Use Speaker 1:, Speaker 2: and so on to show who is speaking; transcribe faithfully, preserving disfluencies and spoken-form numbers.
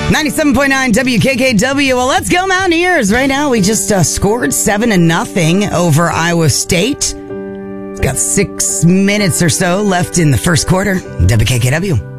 Speaker 1: ninety-seven point nine W K K W. Well, let's go Mountaineers. Right now, we just uh, scored seven to nothing over Iowa State. Got six minutes or so left in the first quarter. W K K W.